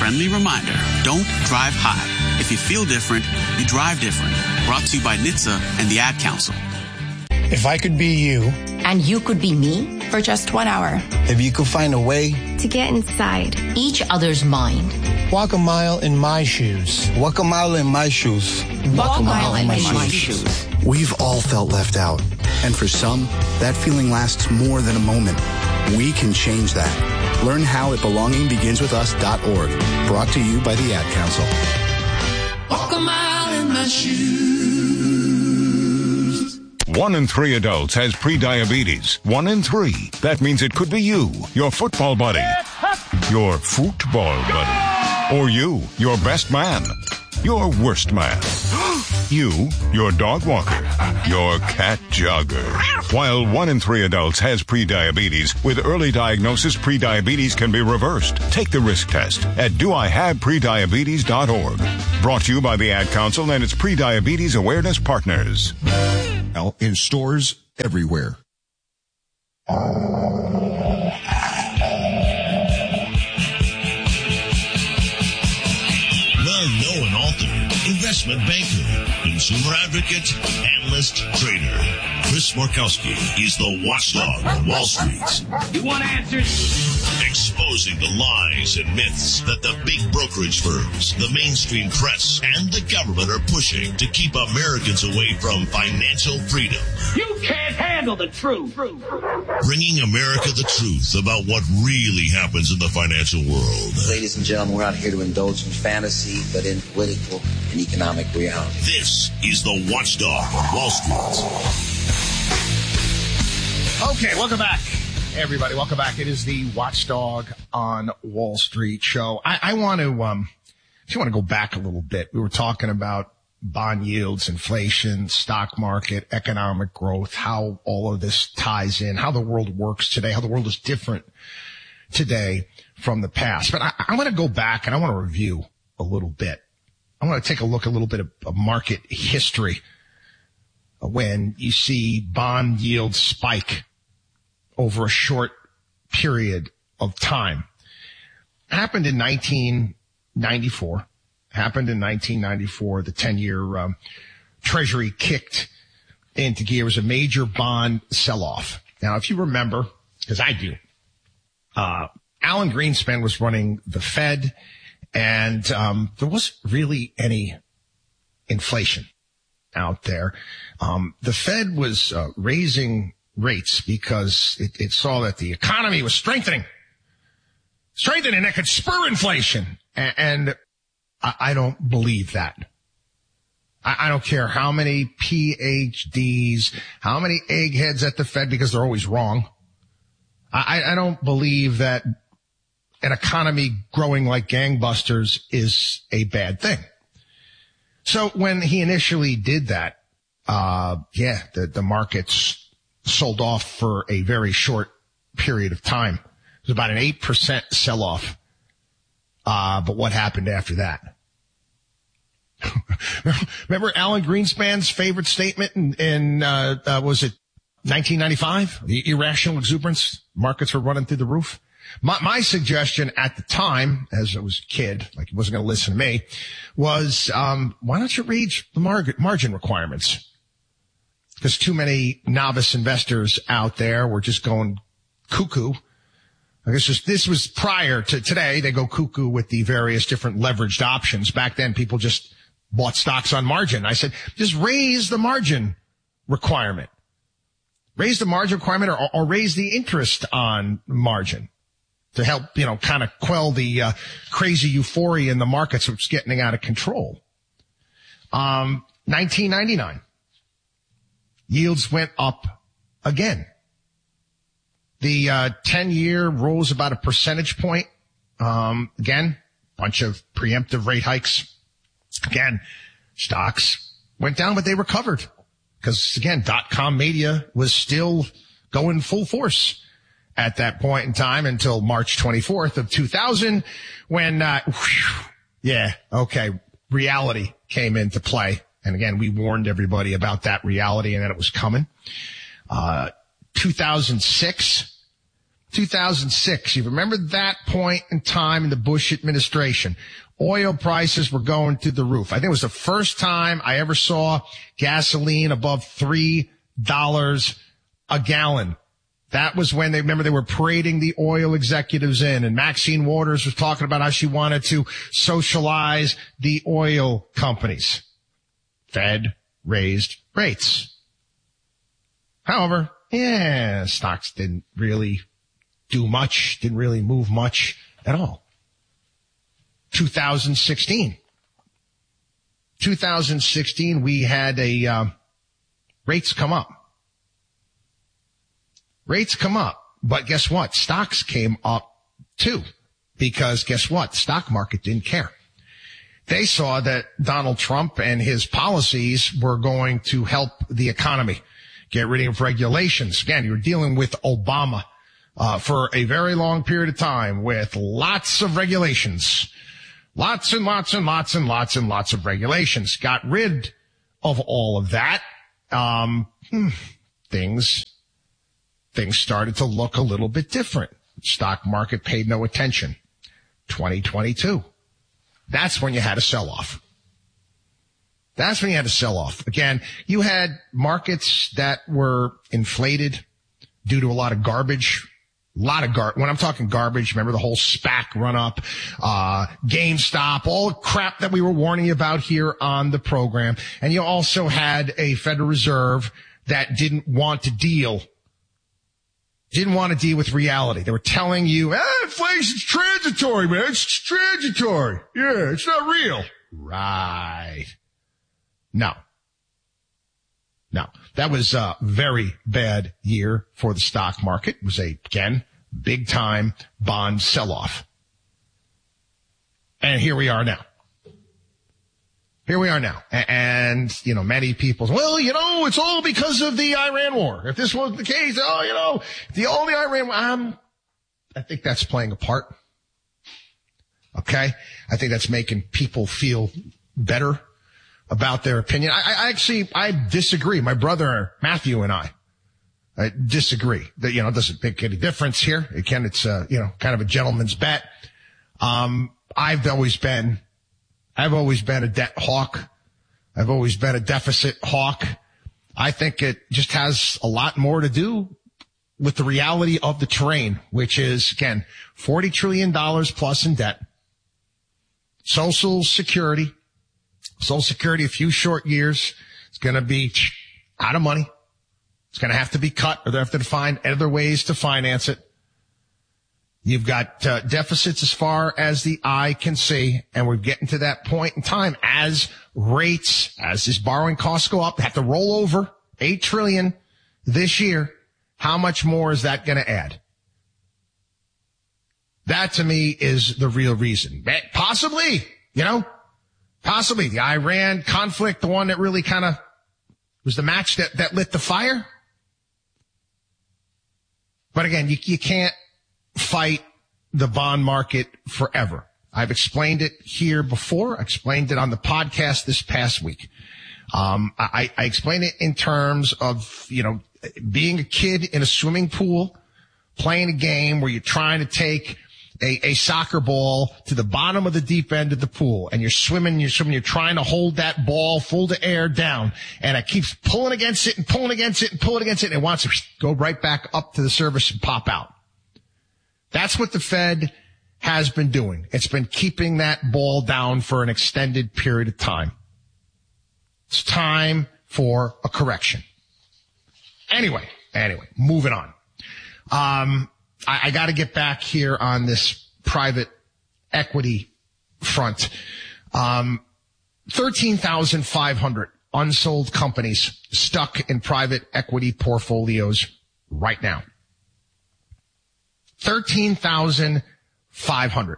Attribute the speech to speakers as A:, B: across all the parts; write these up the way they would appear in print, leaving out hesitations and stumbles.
A: friendly reminder, don't drive high. If you feel different, you drive different. Brought to you by NHTSA and the Ad Council.
B: If I could be you.
C: And you could be me for just 1 hour.
B: If you could find a way
D: to get inside
C: each other's mind.
B: Walk a mile in my shoes.
E: Walk a mile in my shoes.
C: Walk a mile in my shoes.
F: We've all felt left out. And for some, that feeling lasts more than a moment. We can change that. Learn how at belongingbeginswithus.org. Brought to you by the Ad Council.
G: Walk a mile in my shoes.
H: 1 in 3 adults has prediabetes. 1 in 3. That means it could be you, your football buddy, your football buddy, or you, your best man, your worst man, you, your dog walker, your cat jogger. While 1 in 3 adults has prediabetes, with early diagnosis, prediabetes can be reversed. Take the risk test at doihaveprediabetes.org. Brought to you by the Ad Council and its prediabetes awareness partners.
I: In stores everywhere.
J: Well-known author, investment banker, consumer advocate, analyst, trader. Chris Markowski is the watchdog on Wall Street.
K: You want answers?
J: Exposing the lies and myths that the big brokerage firms, the mainstream press, and the government are pushing to keep Americans away from financial freedom.
K: You can't handle the truth.
J: Bringing America the truth about what really happens in the financial world.
L: Ladies and gentlemen, we're not here to indulge in fantasy, but in political and economic reality.
J: This is the Watchdog on Wall Street.
M: Okay, welcome back, everybody. Welcome back. It is the Watchdog on Wall Street show. I want to go back a little bit. We were talking about bond yields, inflation, stock market, economic growth, how all of this ties in, how the world works today, how the world is different today from the past. But I want to go back and I want to review a little bit. I want to take a look at a little bit of market history when you see bond yields spike over a short period of time. It happened in 1994. The 10-year Treasury kicked into gear. It was a major bond sell-off. Now, if you remember, because I do, Alan Greenspan was running the Fed, and there wasn't really any inflation out there. The Fed was raising rates because it saw that the economy was strengthening, and that could spur inflation. And I don't believe that. I don't care how many PhDs, how many eggheads at the Fed, because they're always wrong. I don't believe that an economy growing like gangbusters is a bad thing. So when he initially did that, the markets sold off for a very short period of time. It was about an 8% sell-off. But what happened after that? Remember Alan Greenspan's favorite statement in was it 1995? The irrational exuberance, markets were running through the roof. My suggestion at the time, as I was a kid, like he wasn't going to listen to me, was, why don't you raise the margin requirements? Because too many novice investors out there were just going cuckoo. I guess this was prior to today. They go cuckoo with the various different leveraged options. Back then, people just bought stocks on margin. I said, just raise the margin requirement. Raise the margin requirement or raise the interest on margin to help, kind of quell the crazy euphoria in the markets which is getting out of control. 1999. Yields went up again. The 10-year rose about a percentage point. Again, bunch of preemptive rate hikes. Again, stocks went down, but they recovered. Because, again, dot-com mania was still going full force at that point in time until March 24th of 2000 when, reality came into play. And again, we warned everybody about that reality and that it was coming. 2006, 2006. You remember that point in time in the Bush administration. Oil prices were going through the roof. I think it was the first time I ever saw gasoline above $3 a gallon. That was when they were parading the oil executives in, and Maxine Waters was talking about how she wanted to socialize the oil companies. Fed raised rates. However, stocks didn't really do much, didn't really move much at all. 2016, we had rates come up. Rates come up, but guess what? Stocks came up too, because guess what? The stock market didn't care. They saw that Donald Trump and his policies were going to help the economy, get rid of regulations. Again, you're dealing with Obama for a very long period of time with lots of regulations. Lots and lots and lots and lots and lots of regulations. Got rid of all of that. Things started to look a little bit different. Stock market paid no attention. 2022. That's when you had a sell-off. Again, you had markets that were inflated due to a lot of garbage. When I'm talking garbage, remember the whole SPAC run up, GameStop, all the crap that we were warning you about here on the program. And you also had a Federal Reserve that didn't want to deal with reality. They were telling you, inflation's transitory, man. It's transitory. Yeah, it's not real. Right. No. That was a very bad year for the stock market. It was again, big time bond sell-off. And here we are now. And, many people, it's all because of the Iran war. If this was the case, the only Iran war, I think that's playing a part. Okay? I think that's making people feel better about their opinion. I disagree. My brother Matthew and I disagree. That, it doesn't make any difference here. Again, it's kind of a gentleman's bet. I've always been a debt hawk. I've always been a deficit hawk. I think it just has a lot more to do with the reality of the terrain, which is, again, $40 trillion plus in debt. Social Security, a few short years, it's going to be out of money. It's going to have to be cut, or they have to find other ways to finance it. You've got deficits as far as the eye can see, and we're getting to that point in time as these borrowing costs go up, have to roll over $8 trillion this year. How much more is that going to add? That to me is the real reason. Possibly the Iran conflict, the one that really kind of was the match that lit the fire. But again, you can't fight the bond market forever. I've explained it here before. I explained it on the podcast this past week. I explained it in terms of, being a kid in a swimming pool, playing a game where you're trying to take a soccer ball to the bottom of the deep end of the pool, and you're swimming, you're trying to hold that ball full to air down, and it keeps pulling against it and pulling against it and pulling against it, and it wants to go right back up to the surface and pop out. That's what the Fed has been doing. It's been keeping that ball down for an extended period of time. It's time for a correction. Anyway, moving on. I got to get back here on this private equity front. 13,500 unsold companies stuck in private equity portfolios right now. 13,500.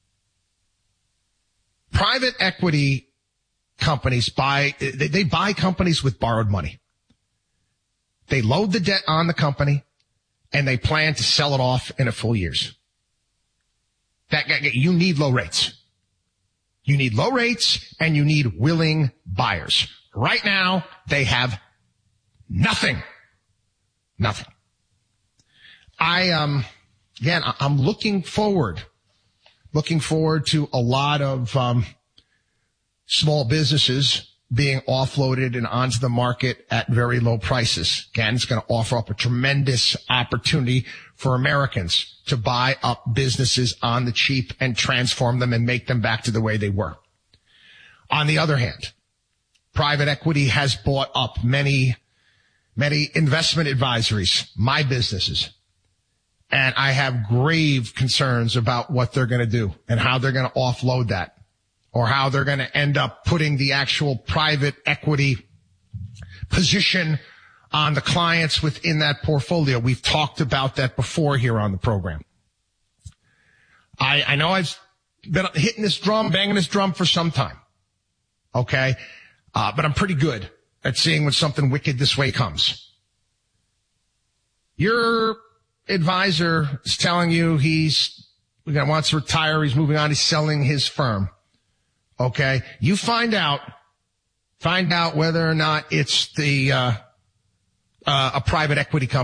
M: Private equity companies buy companies with borrowed money. They load the debt on the company, and they plan to sell it off in a full years. You need low rates. You need low rates, and you need willing buyers. Right now, they have nothing. Nothing. I again, I'm looking forward to a lot of small businesses being offloaded and onto the market at very low prices. Again, it's going to offer up a tremendous opportunity for Americans to buy up businesses on the cheap and transform them and make them back to the way they were. On the other hand, private equity has bought up many investment advisories, my businesses. And I have grave concerns about what they're going to do and how they're going to offload that, or how they're going to end up putting the actual private equity position on the clients within that portfolio. We've talked about that before here on the program. I know I've been hitting this drum, banging this drum for some time. Okay. But I'm pretty good at seeing when something wicked this way comes. Your advisor is telling you he wants to retire, he's moving on, he's selling his firm. Okay. You find out whether or not it's a private equity company